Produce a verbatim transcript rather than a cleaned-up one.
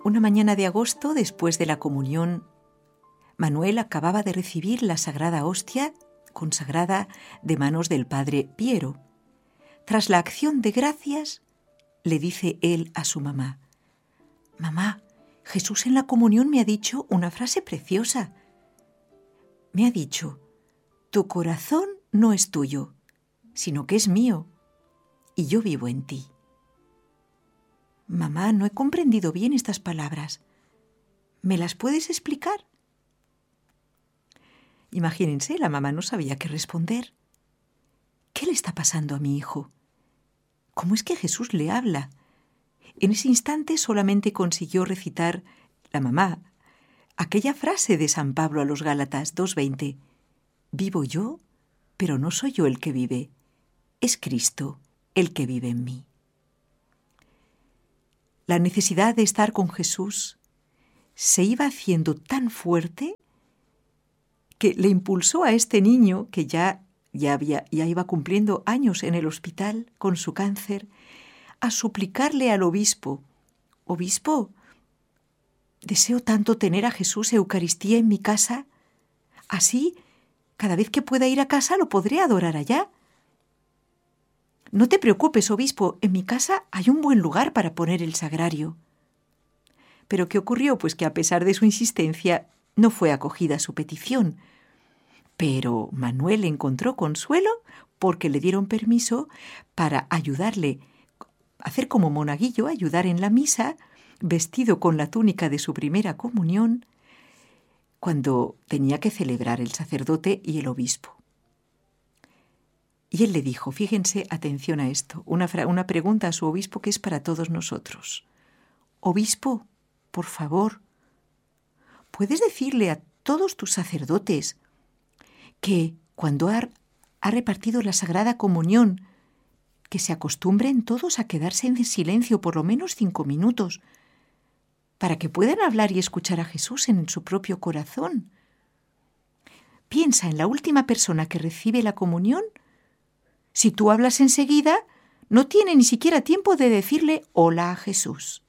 Una mañana de agosto, después de la comunión, Manuel acababa de recibir la sagrada hostia consagrada de manos del padre Piero. Tras la acción de gracias, le dice él a su mamá: «Mamá, Jesús en la comunión me ha dicho una frase preciosa. Me ha dicho: tu corazón no es tuyo, sino que es mío, y yo vivo en ti». Mamá, no he comprendido bien estas palabras. ¿Me las puedes explicar? Imagínense, la mamá no sabía qué responder. ¿Qué le está pasando a mi hijo? ¿Cómo es que Jesús le habla? En ese instante solamente consiguió recitar la mamá aquella frase de San Pablo a los Gálatas dos veinte: «Vivo yo, pero no soy yo el que vive, es Cristo el que vive en mí». La necesidad de estar con Jesús se iba haciendo tan fuerte que le impulsó a este niño, que ya, ya, había, ya iba cumpliendo años en el hospital con su cáncer, a suplicarle al obispo: «Obispo, deseo tanto tener a Jesús Eucaristía en mi casa. Así, cada vez que pueda ir a casa lo podré adorar allá. No te preocupes, obispo, en mi casa hay un buen lugar para poner el sagrario». Pero ¿qué ocurrió? Pues que a pesar de su insistencia no fue acogida su petición. Pero Manuel encontró consuelo porque le dieron permiso para ayudarle, hacer como monaguillo, ayudar en la misa, vestido con la túnica de su primera comunión, cuando tenía que celebrar el sacerdote y el obispo. Y él le dijo, fíjense, atención a esto, una, fra- una pregunta a su obispo que es para todos nosotros. «Obispo, por favor, ¿puedes decirle a todos tus sacerdotes que cuando ha, ha repartido la Sagrada Comunión, que se acostumbren todos a quedarse en silencio por lo menos cinco minutos, para que puedan hablar y escuchar a Jesús en su propio corazón? Piensa en la última persona que recibe la comunión. Si tú hablas enseguida, no tiene ni siquiera tiempo de decirle hola a Jesús.